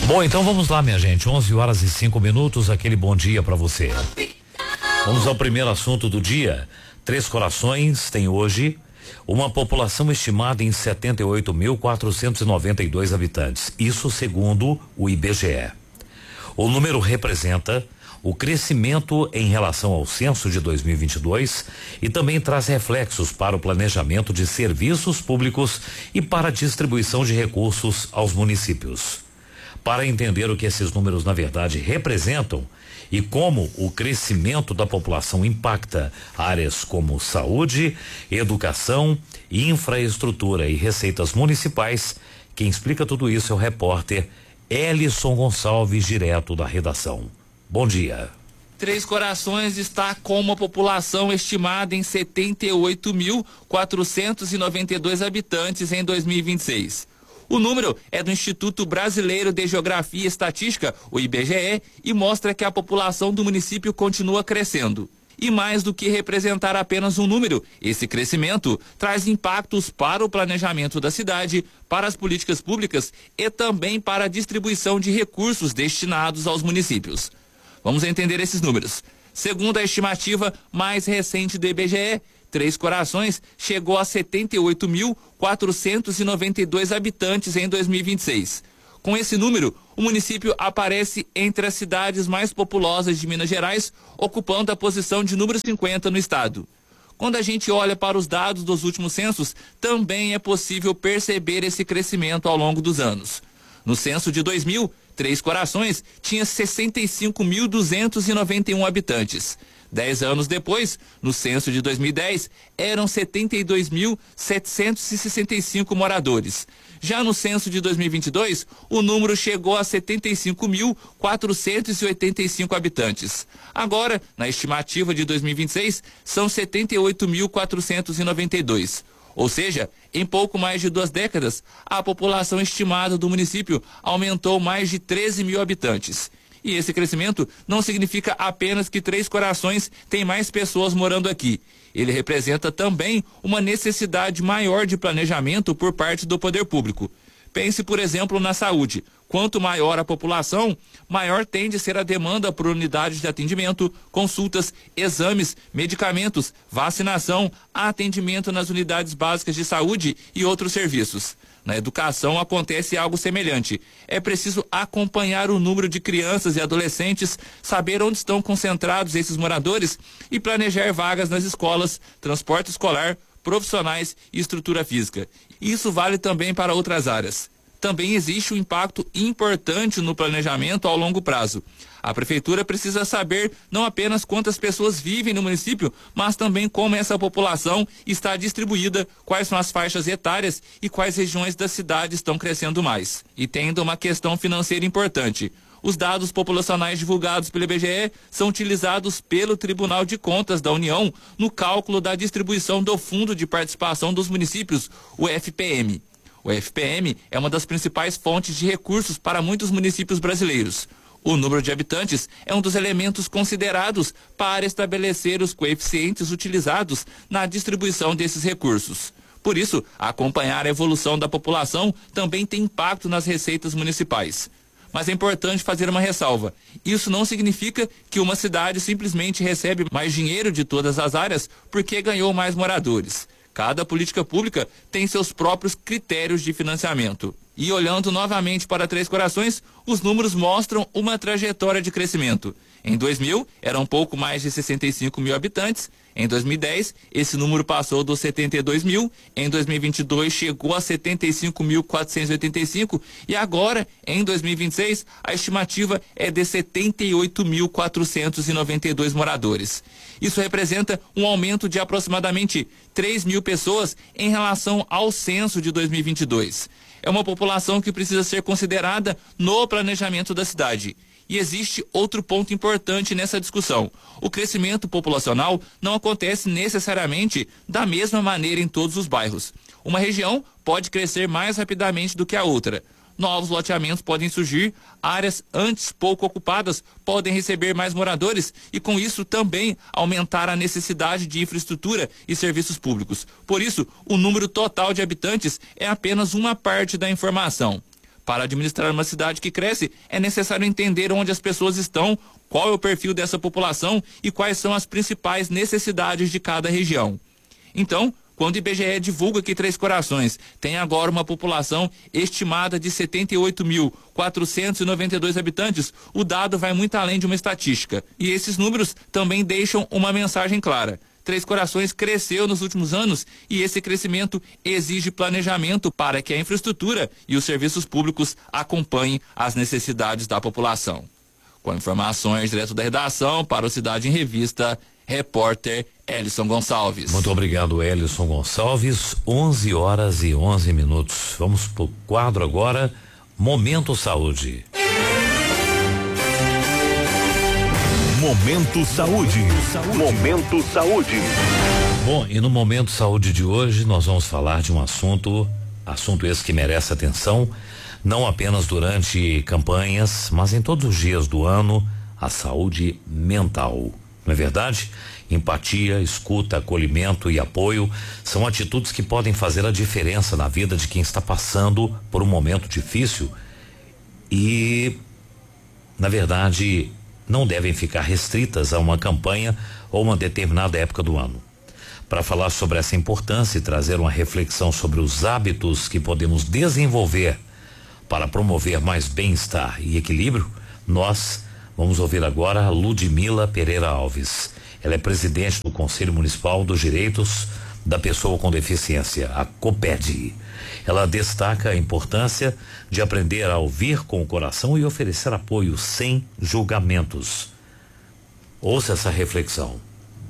Bom, então vamos lá, minha gente. 11h05, aquele bom dia para você. Vamos ao primeiro assunto do dia. Três Corações tem hoje uma população estimada em 78.492 habitantes. Isso segundo o IBGE. O número representa o crescimento em relação ao censo de 2022 e também traz reflexos para o planejamento de serviços públicos e para a distribuição de recursos aos municípios. Para entender o que esses números na verdade representam e como o crescimento da população impacta áreas como saúde, educação, infraestrutura e receitas municipais, quem explica tudo isso é o repórter Elison Gonçalves, direto da redação. Bom dia. Três Corações está com uma população estimada em 78.492 habitantes em 2026. O número é do Instituto Brasileiro de Geografia e Estatística, o IBGE, e mostra que a população do município continua crescendo. E mais do que representar apenas um número, esse crescimento traz impactos para o planejamento da cidade, para as políticas públicas e também para a distribuição de recursos destinados aos municípios. Vamos entender esses números. Segundo a estimativa mais recente do IBGE, Três Corações chegou a 78.492 habitantes em 2026. Com esse número, o município aparece entre as cidades mais populosas de Minas Gerais, ocupando a posição de número 50 no estado. Quando a gente olha para os dados dos últimos censos, também é possível perceber esse crescimento ao longo dos anos. No censo de 2000, Três Corações tinha 65.291 habitantes. 10 anos depois, no censo de 2010, eram 72.765 moradores. Já no censo de 2022, o número chegou a 75.485 habitantes. Agora, na estimativa de 2026, são 78.492. Ou seja, em pouco mais de 2 décadas, a população estimada do município aumentou mais de 13 mil habitantes. E esse crescimento não significa apenas que Três Corações tem mais pessoas morando aqui. Ele representa também uma necessidade maior de planejamento por parte do poder público. Pense, por exemplo, na saúde. Quanto maior a população, maior tende a ser a demanda por unidades de atendimento, consultas, exames, medicamentos, vacinação, atendimento nas unidades básicas de saúde e outros serviços. Na educação acontece algo semelhante. É preciso acompanhar o número de crianças e adolescentes, saber onde estão concentrados esses moradores e planejar vagas nas escolas, transporte escolar, profissionais e estrutura física. Isso vale também para outras áreas. Também existe um impacto importante no planejamento ao longo prazo. A prefeitura precisa saber não apenas quantas pessoas vivem no município, mas também como essa população está distribuída, quais são as faixas etárias e quais regiões da cidade estão crescendo mais. E tem ainda uma questão financeira importante. Os dados populacionais divulgados pelo IBGE são utilizados pelo Tribunal de Contas da União no cálculo da distribuição do Fundo de Participação dos Municípios, o FPM. O FPM é uma das principais fontes de recursos para muitos municípios brasileiros. O número de habitantes é um dos elementos considerados para estabelecer os coeficientes utilizados na distribuição desses recursos. Por isso, acompanhar a evolução da população também tem impacto nas receitas municipais. Mas é importante fazer uma ressalva. Isso não significa que uma cidade simplesmente recebe mais dinheiro de todas as áreas porque ganhou mais moradores. Cada política pública tem seus próprios critérios de financiamento. E olhando novamente para Três Corações, os números mostram uma trajetória de crescimento. Em 2000, eram um pouco mais de 65 mil habitantes. Em 2010, esse número passou dos 72 mil. Em 2022, chegou a 75.485. E agora, em 2026, a estimativa é de 78.492 moradores. Isso representa um aumento de aproximadamente 3 mil pessoas em relação ao censo de 2022. É uma população que precisa ser considerada no planejamento da cidade. E existe outro ponto importante nessa discussão. O crescimento populacional não acontece necessariamente da mesma maneira em todos os bairros. Uma região pode crescer mais rapidamente do que a outra. Novos loteamentos podem surgir, áreas antes pouco ocupadas podem receber mais moradores e com isso também aumentar a necessidade de infraestrutura e serviços públicos. Por isso, o número total de habitantes é apenas uma parte da informação. Para administrar uma cidade que cresce, é necessário entender onde as pessoas estão, qual é o perfil dessa população e quais são as principais necessidades de cada região. Então, quando o IBGE divulga que Três Corações tem agora uma população estimada de 78.492 habitantes, o dado vai muito além de uma estatística. E esses números também deixam uma mensagem clara. Três Corações cresceu nos últimos anos e esse crescimento exige planejamento para que a infraestrutura e os serviços públicos acompanhem as necessidades da população. Com informações direto da redação para o Cidade em Revista, repórter Elison Gonçalves. Muito obrigado, Elison Gonçalves. 11h11. Vamos pro quadro agora, Momento Saúde. Momento Saúde. Momento Saúde. Bom, e no Momento Saúde de hoje nós vamos falar de um assunto esse que merece atenção, não apenas durante campanhas, mas em todos os dias do ano, a saúde mental. Não é verdade? Empatia, escuta, acolhimento e apoio são atitudes que podem fazer a diferença na vida de quem está passando por um momento difícil e, na verdade, não devem ficar restritas a uma campanha ou uma determinada época do ano. Para falar sobre essa importância e trazer uma reflexão sobre os hábitos que podemos desenvolver para promover mais bem-estar e equilíbrio, nós vamos ouvir agora a Ludmila Pereira Alves. Ela é presidente do Conselho Municipal dos Direitos da Pessoa com Deficiência, a COPED. Ela destaca a importância de aprender a ouvir com o coração e oferecer apoio sem julgamentos. Ouça essa reflexão.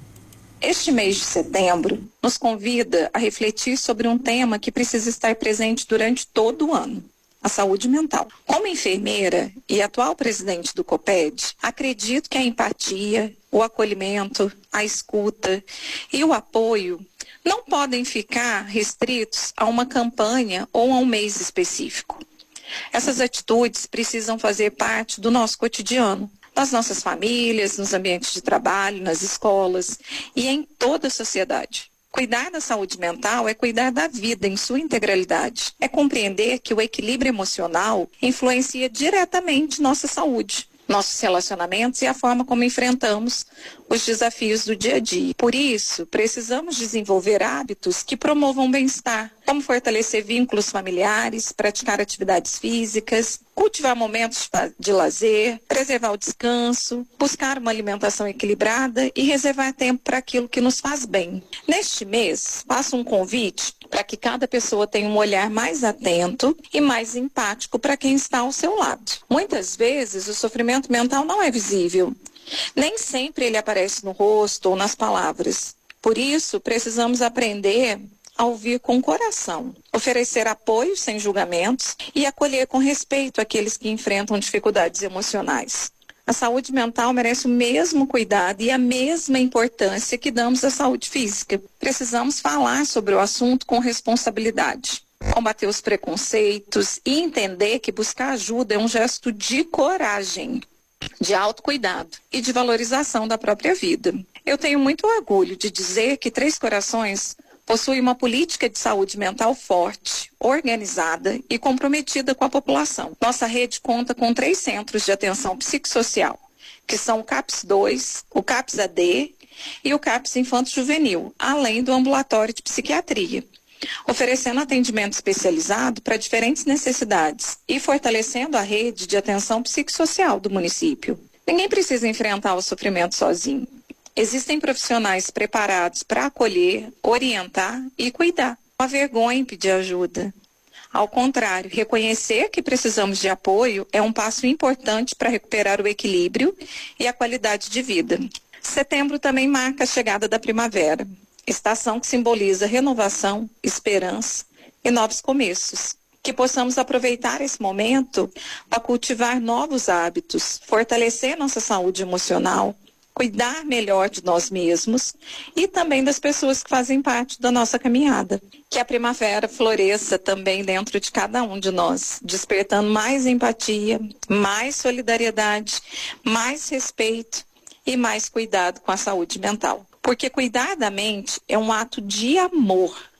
Este mês de setembro nos convida a refletir sobre um tema que precisa estar presente durante todo o ano: a saúde mental. Como enfermeira e atual presidente do COPED, acredito que a empatia, o acolhimento, a escuta e o apoio não podem ficar restritos a uma campanha ou a um mês específico. Essas atitudes precisam fazer parte do nosso cotidiano, nas nossas famílias, nos ambientes de trabalho, nas escolas e em toda a sociedade. Cuidar da saúde mental é cuidar da vida em sua integralidade. É compreender que o equilíbrio emocional influencia diretamente nossa saúde, nossos relacionamentos e a forma como enfrentamos os desafios do dia a dia. Por isso, precisamos desenvolver hábitos que promovam bem-estar, como fortalecer vínculos familiares, praticar atividades físicas, cultivar momentos de lazer, preservar o descanso, buscar uma alimentação equilibrada e reservar tempo para aquilo que nos faz bem. Neste mês, faço um convite para que cada pessoa tenha um olhar mais atento e mais empático para quem está ao seu lado. Muitas vezes, o sofrimento mental não é visível. Nem sempre ele aparece no rosto ou nas palavras. Por isso, precisamos aprender a ouvir com o coração, oferecer apoio sem julgamentos e acolher com respeito aqueles que enfrentam dificuldades emocionais. A saúde mental merece o mesmo cuidado e a mesma importância que damos à saúde física. Precisamos falar sobre o assunto com responsabilidade, combater os preconceitos e entender que buscar ajuda é um gesto de coragem, de autocuidado e de valorização da própria vida. Eu tenho muito orgulho de dizer que Três Corações possui uma política de saúde mental forte, organizada e comprometida com a população. Nossa rede conta com 3 centros de atenção psicossocial, que são o CAPS 2, o CAPS AD e o CAPS Infanto Juvenil, além do ambulatório de psiquiatria, oferecendo atendimento especializado para diferentes necessidades e fortalecendo a rede de atenção psicossocial do município. Ninguém precisa enfrentar o sofrimento sozinho. Existem profissionais preparados para acolher, orientar e cuidar. Não há vergonha em pedir ajuda. Ao contrário, reconhecer que precisamos de apoio é um passo importante para recuperar o equilíbrio e a qualidade de vida. Setembro também marca a chegada da primavera, estação que simboliza renovação, esperança e novos começos. Que possamos aproveitar esse momento para cultivar novos hábitos, fortalecer nossa saúde emocional, cuidar melhor de nós mesmos e também das pessoas que fazem parte da nossa caminhada. Que a primavera floresça também dentro de cada um de nós, despertando mais empatia, mais solidariedade, mais respeito e mais cuidado com a saúde mental. Porque cuidar da mente é um ato de amor,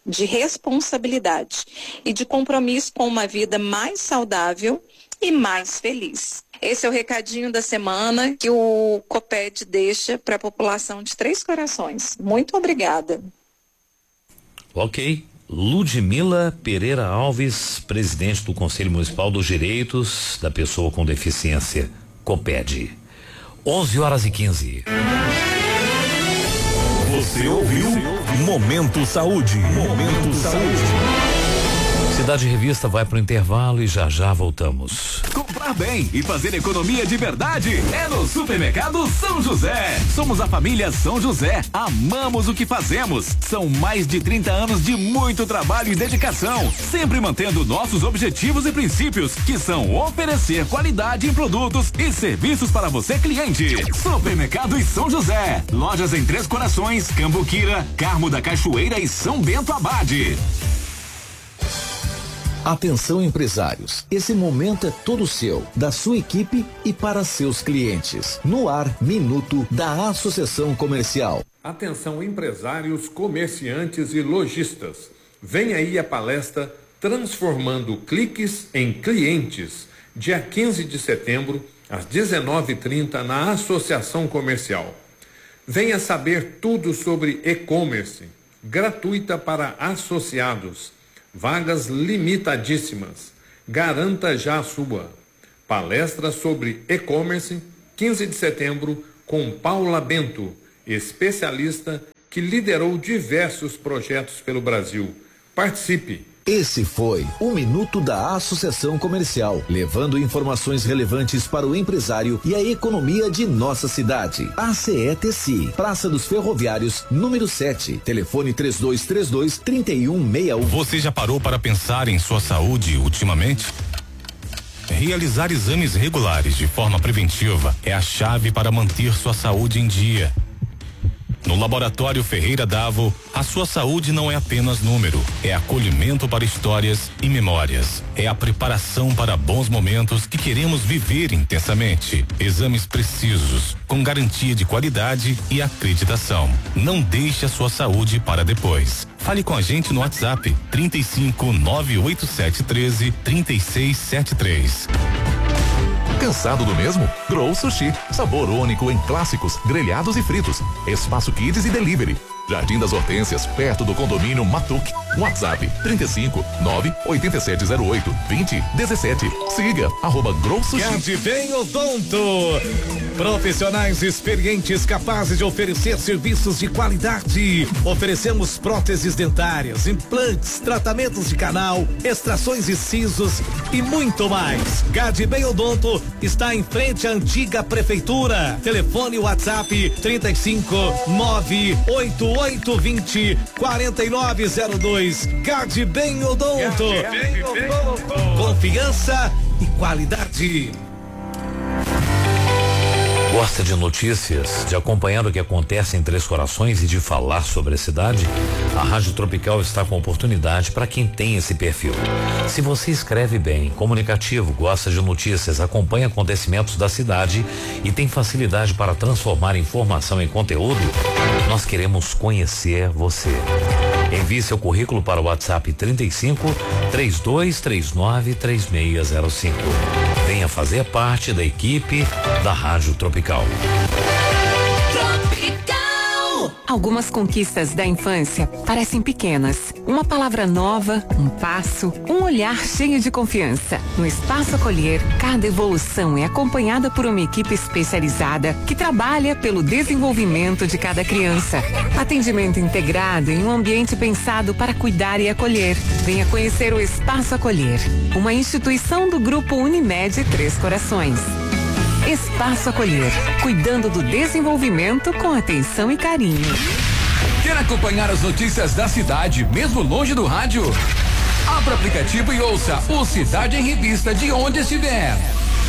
de responsabilidade e de compromisso com uma vida mais saudável e mais feliz. Esse é o recadinho da semana que o Coped deixa para a população de Três Corações. Muito obrigada. Ok. Ludmila Pereira Alves, presidente do Conselho Municipal dos Direitos da Pessoa com Deficiência, Coped. 11h15. Você ouviu Momento Saúde. Momento Saúde. Cidade Revista vai pro intervalo e já voltamos. Comprar bem e fazer economia de verdade é no Supermercado São José. Somos a família São José. Amamos o que fazemos. São mais de 30 anos de muito trabalho e dedicação, sempre mantendo nossos objetivos e princípios, que são oferecer qualidade em produtos e serviços para você, cliente. Supermercado e São José. Lojas em Três Corações, Cambuquira, Carmo da Cachoeira e São Bento Abade. Atenção, empresários, esse momento é todo seu, da sua equipe e para seus clientes. No ar, Minuto da Associação Comercial. Atenção, empresários, comerciantes e lojistas. Vem aí a palestra Transformando Cliques em Clientes, dia 15 de setembro, às 19h30, na Associação Comercial. Venha saber tudo sobre e-commerce, gratuita para associados. Vagas limitadíssimas. Garanta já a sua. Palestra sobre e-commerce, 15 de setembro, com Paula Bento, especialista que liderou diversos projetos pelo Brasil. Participe! Esse foi o Minuto da Associação Comercial, levando informações relevantes para o empresário e a economia de nossa cidade. ACETC, Praça dos Ferroviários, número 7, telefone 3232-3161. Você já parou para pensar em sua saúde ultimamente? Realizar exames regulares de forma preventiva é a chave para manter sua saúde em dia. No Laboratório Ferreira Davo, a sua saúde não é apenas número, é acolhimento para histórias e memórias. É a preparação para bons momentos que queremos viver intensamente. Exames precisos, com garantia de qualidade e acreditação. Não deixe a sua saúde para depois. Fale com a gente no WhatsApp 35 98713 3673. Cansado do mesmo? Grow Sushi. Sabor único em clássicos, grelhados e fritos. Espaço Kids e Delivery. Jardim das Hortênsias, perto do condomínio Matuque. WhatsApp 35 98708 2017. Siga @Grow Sushi. Cade Bem Odonto. Profissionais experientes capazes de oferecer serviços de qualidade. Oferecemos próteses dentárias, implantes, tratamentos de canal, extrações e sisos e muito mais. Cade Bem Odonto está em frente à antiga prefeitura. Telefone WhatsApp 35 98820 4902. Cade Bem Odonto. Confiança e qualidade. Gosta de notícias, de acompanhar o que acontece em Três Corações e de falar sobre a cidade? A Rádio Tropical está com oportunidade para quem tem esse perfil. Se você escreve bem, comunicativo, gosta de notícias, acompanha acontecimentos da cidade e tem facilidade para transformar informação em conteúdo, nós queremos conhecer você. Envie seu currículo para o WhatsApp 35 3239 3605. Venha fazer parte da equipe da Rádio Tropical. Algumas conquistas da infância parecem pequenas. Uma palavra nova, um passo, um olhar cheio de confiança. No Espaço Acolher, cada evolução é acompanhada por uma equipe especializada que trabalha pelo desenvolvimento de cada criança. Atendimento integrado em um ambiente pensado para cuidar e acolher. Venha conhecer o Espaço Acolher, uma instituição do Grupo Unimed Três Corações. Espaço Acolher, cuidando do desenvolvimento com atenção e carinho. Quer acompanhar as notícias da cidade, mesmo longe do rádio? Abra o aplicativo e ouça o Cidade em Revista de onde estiver.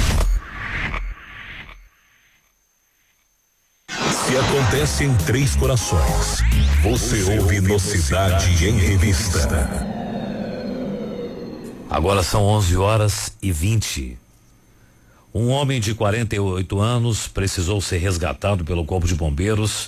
Se acontece em Três Corações, você ouve no Cidade em Revista. Agora são 11h20. Um homem de 48 anos precisou ser resgatado pelo Corpo de Bombeiros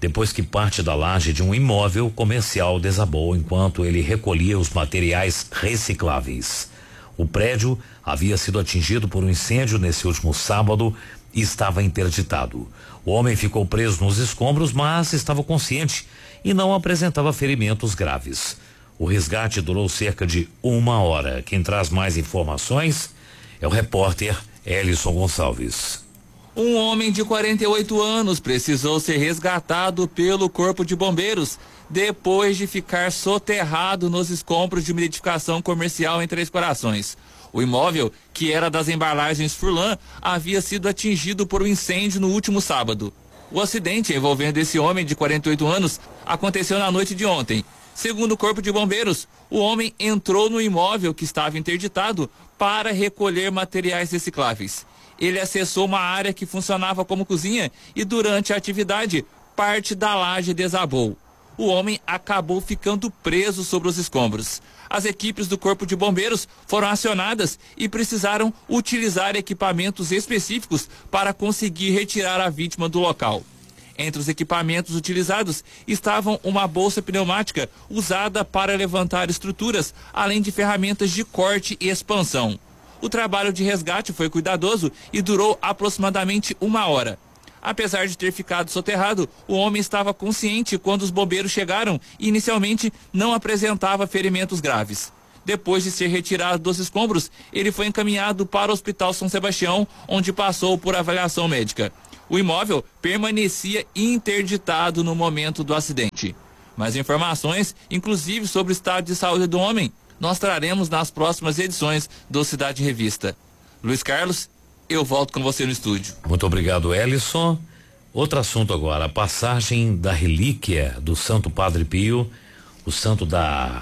depois que parte da laje de um imóvel comercial desabou enquanto ele recolhia os materiais recicláveis. O prédio havia sido atingido por um incêndio nesse último sábado e estava interditado. O homem ficou preso nos escombros, mas estava consciente e não apresentava ferimentos graves. O resgate durou cerca de 1 hora. Quem traz mais informações é o repórter Elison Gonçalves. Um homem de 48 anos precisou ser resgatado pelo Corpo de Bombeiros depois de ficar soterrado nos escombros de uma edificação comercial em Três Corações. O imóvel, que era das embalagens Furlan, havia sido atingido por um incêndio no último sábado. O acidente envolvendo esse homem de 48 anos aconteceu na noite de ontem. Segundo o Corpo de Bombeiros, o homem entrou no imóvel que estava interditado para recolher materiais recicláveis. Ele acessou uma área que funcionava como cozinha e durante a atividade, parte da laje desabou. O homem acabou ficando preso sobre os escombros. As equipes do Corpo de Bombeiros foram acionadas e precisaram utilizar equipamentos específicos para conseguir retirar a vítima do local. Entre os equipamentos utilizados estavam uma bolsa pneumática usada para levantar estruturas, além de ferramentas de corte e expansão. O trabalho de resgate foi cuidadoso e durou aproximadamente 1 hora. Apesar de ter ficado soterrado, o homem estava consciente quando os bombeiros chegaram e inicialmente não apresentava ferimentos graves. Depois de ser retirado dos escombros, ele foi encaminhado para o Hospital São Sebastião, onde passou por avaliação médica. O imóvel permanecia interditado no momento do acidente. Mais informações, inclusive sobre o estado de saúde do homem, nós traremos nas próximas edições do Cidade Revista. Luiz Carlos, eu volto com você no estúdio. Muito obrigado, Elison. Outro assunto agora, a passagem da relíquia do Santo Padre Pio, o santo da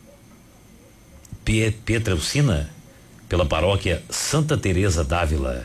Pietrelcina, pela paróquia Santa Teresa d'Ávila.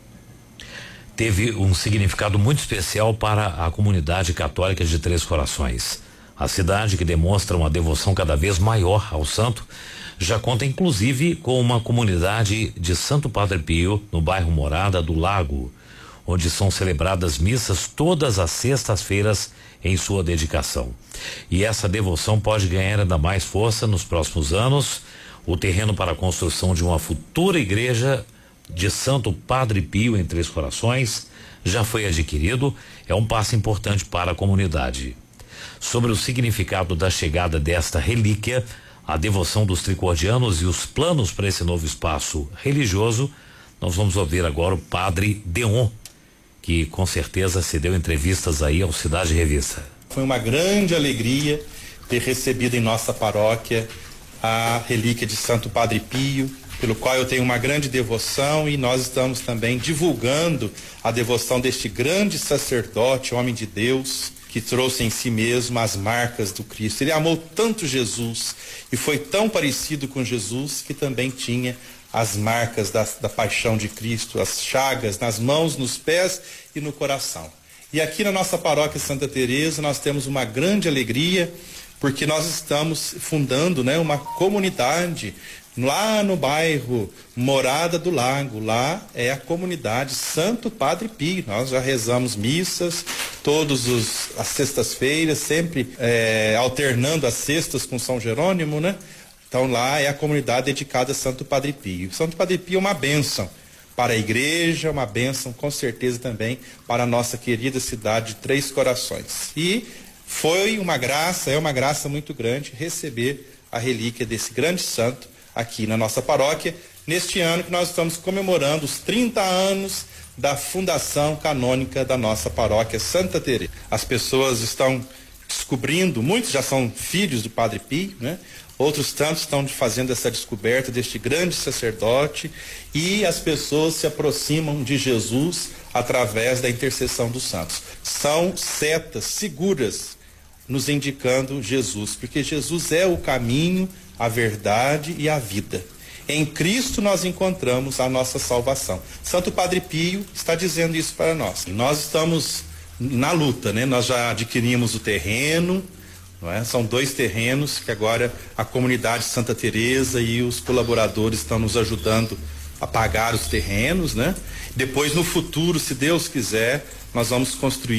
Teve um significado muito especial para a comunidade católica de Três Corações. A cidade, que demonstra uma devoção cada vez maior ao santo, já conta inclusive com uma comunidade de Santo Padre Pio no bairro Morada do Lago, onde são celebradas missas todas as sextas-feiras em sua dedicação. E essa devoção pode ganhar ainda mais força nos próximos anos. O terreno para a construção de uma futura igreja de Santo Padre Pio em Três Corações já foi adquirido. É um passo importante para a comunidade. Sobre o significado da chegada desta relíquia, a devoção dos tricordianos e os planos para esse novo espaço religioso, nós vamos ouvir agora o Padre Deon, que com certeza cedeu entrevistas aí ao Cidade Revista. Foi uma grande alegria ter recebido em nossa paróquia a relíquia de Santo Padre Pio, pelo qual eu tenho uma grande devoção, e nós estamos também divulgando a devoção deste grande sacerdote, homem de Deus, que trouxe em si mesmo as marcas do Cristo. Ele amou tanto Jesus e foi tão parecido com Jesus que também tinha as marcas da paixão de Cristo, as chagas nas mãos, nos pés e no coração. E aqui na nossa paróquia Santa Teresa nós temos uma grande alegria, porque nós estamos fundando, uma comunidade lá no bairro Morada do Lago. Lá é a comunidade Santo Padre Pio. Nós já rezamos missas todas as sextas-feiras, sempre alternando as sextas com São Jerônimo, Então lá é a comunidade dedicada a Santo Padre Pio. Santo Padre Pio é uma bênção para a igreja, uma bênção com certeza também para a nossa querida cidade de Três Corações. E foi uma graça, é uma graça muito grande receber a relíquia desse grande santo aqui na nossa paróquia, neste ano que nós estamos comemorando os 30 anos da fundação canônica da nossa paróquia Santa Teresa. As pessoas estão descobrindo, muitos já são filhos do Padre Pio, Outros tantos estão fazendo essa descoberta deste grande sacerdote, e as pessoas se aproximam de Jesus através da intercessão dos santos. São setas seguras nos indicando Jesus, porque Jesus é o caminho, a verdade e a vida. Em Cristo nós encontramos a nossa salvação. Santo Padre Pio está dizendo isso para nós. E nós estamos na luta, Nós já adquirimos o terreno, São 2 terrenos que agora a comunidade Santa Teresa e os colaboradores estão nos ajudando a pagar os terrenos, Depois, no futuro, se Deus quiser, nós vamos construir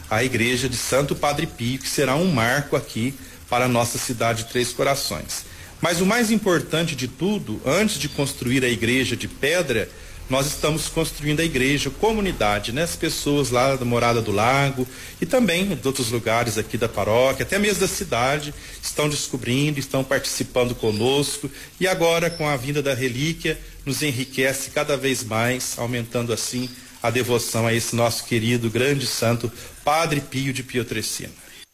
a igreja de Santo Padre Pio, que será um marco aqui para a nossa cidade de Três Corações. Mas o mais importante de tudo, antes de construir a igreja de pedra, nós estamos construindo a igreja, comunidade, né? As pessoas lá da Morada do Lago e também de outros lugares aqui da paróquia, até mesmo da cidade, estão descobrindo, estão participando conosco, e agora com a vinda da relíquia nos enriquece cada vez mais, aumentando assim a devoção a esse nosso querido grande santo Padre Pio de Pietrelcina.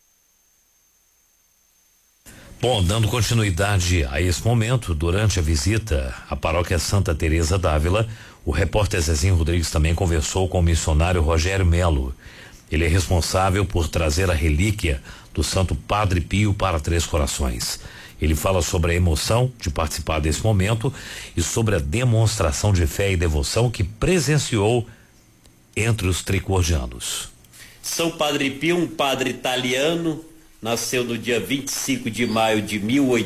Bom, dando continuidade a esse momento, durante a visita à paróquia Santa Teresa d'Ávila, o repórter Zezinho Rodrigues também conversou com o missionário Rogério Melo. Ele é responsável por trazer a relíquia do Santo Padre Pio para Três Corações. Ele fala sobre a emoção de participar desse momento e sobre a demonstração de fé e devoção que presenciou entre os tricordianos. São Padre Pio, um padre italiano, nasceu no dia 25 de maio de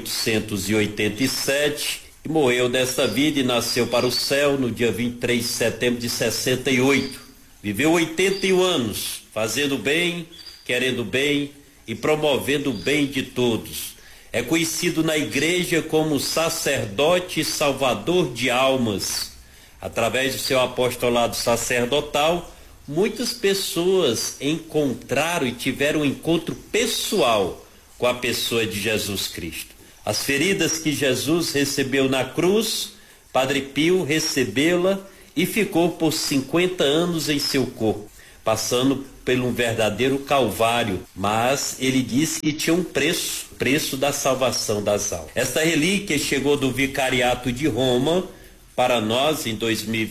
1887 e morreu desta vida e nasceu para o céu no dia 23 de setembro de 68. Viveu 81 anos, fazendo bem, querendo bem e promovendo o bem de todos. É conhecido na igreja como sacerdote e salvador de almas. Através do seu apostolado sacerdotal, muitas pessoas encontraram e tiveram um encontro pessoal com a pessoa de Jesus Cristo. As feridas que Jesus recebeu na cruz, Padre Pio recebeu-la e ficou por 50 anos em seu corpo, passando por um verdadeiro calvário, mas ele disse que tinha um preço da salvação das almas. Esta relíquia chegou do Vicariato de Roma para nós em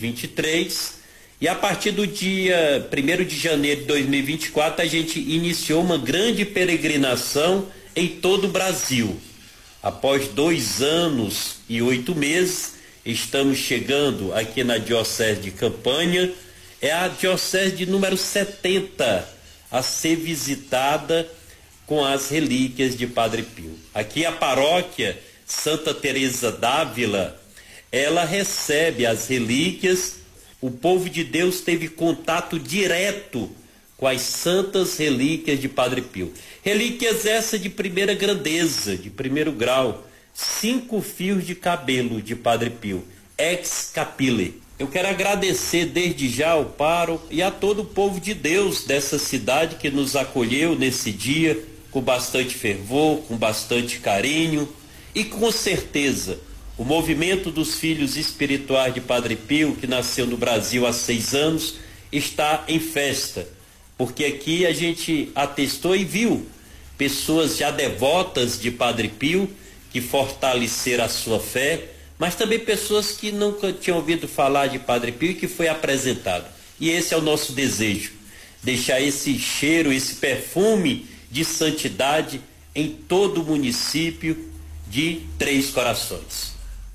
2023, e a partir do dia 1º de janeiro de 2024 a gente iniciou uma grande peregrinação em todo o Brasil. Após 2 anos e 8 meses, estamos chegando aqui na Diocese de Campanha. É a diocese de número 70 a ser visitada com as relíquias de Padre Pio. Aqui a paróquia Santa Teresa d'Ávila, ela recebe as relíquias. O povo de Deus teve contato direto com as santas relíquias de Padre Pio. Relíquias essas de primeira grandeza, de primeiro grau, 5 fios de cabelo de Padre Pio, ex capille. Eu quero agradecer desde já ao pároco e a todo o povo de Deus dessa cidade que nos acolheu nesse dia com bastante fervor, com bastante carinho, e com certeza o movimento dos filhos espirituais de Padre Pio, que nasceu no Brasil há 6 anos, está em festa, porque aqui a gente atestou e viu pessoas já devotas de Padre Pio que fortaleceram a sua fé, mas também pessoas que nunca tinham ouvido falar de Padre Pio e que foi apresentado. E esse é o nosso desejo, deixar esse cheiro, esse perfume de santidade em todo o município de Três Corações.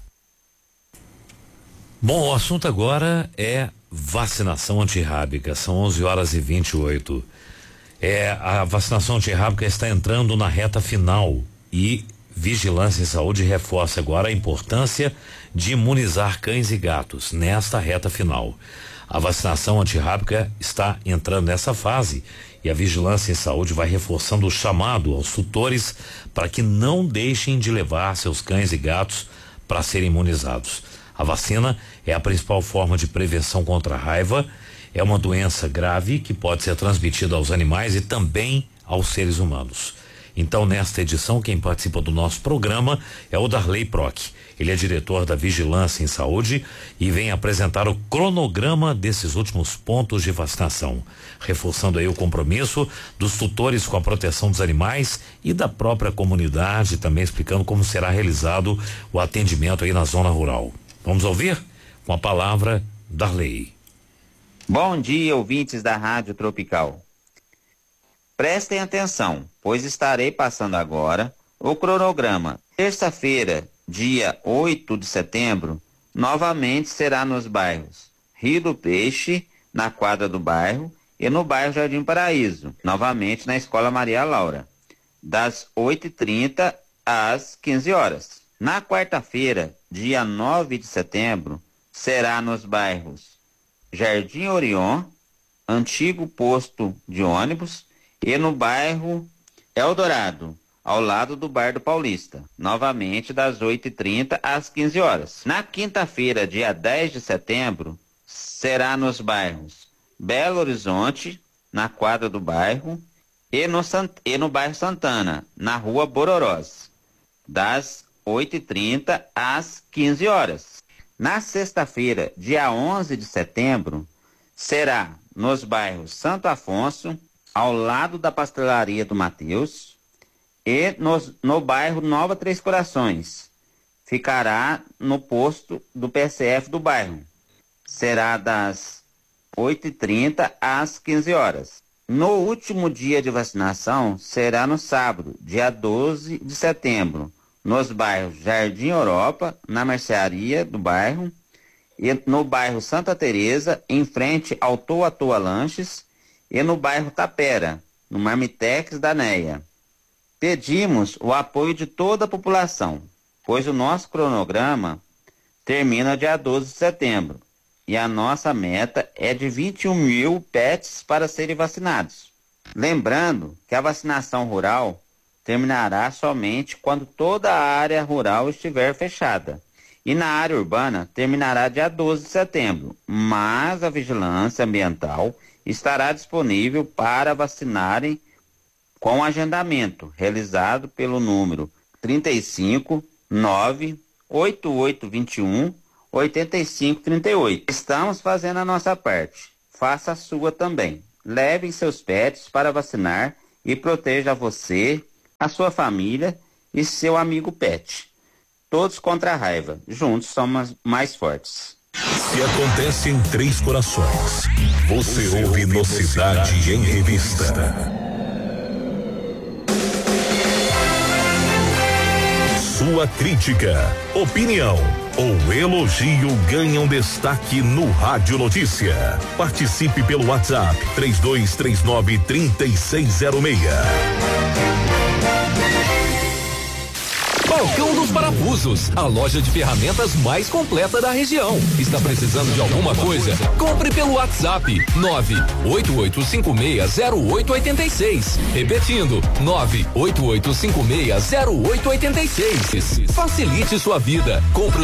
Bom, o assunto agora é vacinação antirrábica. São 11h28. A vacinação antirrábica está entrando na reta final e Vigilância em Saúde reforça agora a importância de imunizar cães e gatos nesta reta final. A vacinação antirrábica está entrando nessa fase e a Vigilância em Saúde vai reforçando o chamado aos tutores para que não deixem de levar seus cães e gatos para serem imunizados. A vacina é a principal forma de prevenção contra a raiva. É uma doença grave que pode ser transmitida aos animais e também aos seres humanos. Então, nesta edição, quem participa do nosso programa é o Darley Proc. Ele é diretor da Vigilância em Saúde e vem apresentar o cronograma desses últimos pontos de vacinação, reforçando aí o compromisso dos tutores com a proteção dos animais e da própria comunidade, também explicando como será realizado o atendimento aí na zona rural. Vamos ouvir? Com a palavra, Darley. Bom dia, ouvintes da Rádio Tropical. Prestem atenção, pois estarei passando agora o cronograma. Terça-feira, dia 8 de setembro, novamente será nos bairros Rio do Peixe, na quadra do bairro, e no bairro Jardim Paraíso, novamente na Escola Maria Laura, das 8h30 às 15 horas. Na quarta-feira, dia 9 de setembro, será nos bairros Jardim Orion, antigo posto de ônibus, e no bairro Eldorado, ao lado do Bar do Paulista, novamente das 8h30 às 15 horas. Na quinta-feira, dia 10 de setembro, será nos bairros Belo Horizonte, na quadra do bairro, e no bairro Santana, na rua Bororós, das 8h30 às 15 horas. Na sexta-feira, dia 11 de setembro, será nos bairros Santo Afonso, ao lado da pastelaria do Mateus, e no bairro Nova Três Corações. Ficará no posto do PSF do bairro. Será das 8h30 às 15 horas. No último dia de vacinação será no sábado, dia 12 de setembro, nos bairros Jardim Europa, na mercearia do bairro, e no bairro Santa Teresa, em frente ao Toa Toa Lanches, e no bairro Tapera, no Marmitex da NEA. Pedimos o apoio de toda a população, pois o nosso cronograma termina dia 12 de setembro e a nossa meta é de 21 mil pets para serem vacinados. Lembrando que a vacinação rural terminará somente quando toda a área rural estiver fechada. E na área urbana terminará dia 12 de setembro, mas a vigilância ambiental estará disponível para vacinarem com agendamento realizado pelo número 35 98821 8538. Estamos fazendo a nossa parte. Faça a sua também. Levem seus pets para vacinar e proteja você, a sua família e seu amigo pet. Todos contra a raiva. Juntos somos mais fortes. Se acontece em Três Corações, você ouve no Cidade em Revista. Sua crítica, opinião ou elogio ganham destaque no Rádio Notícia. Participe pelo WhatsApp 3239-3606. Balcão dos Parafusos, a loja de ferramentas mais completa da região. Está precisando de alguma coisa? Compre pelo WhatsApp 988560886. Repetindo, 988560886. Facilite sua vida. Compre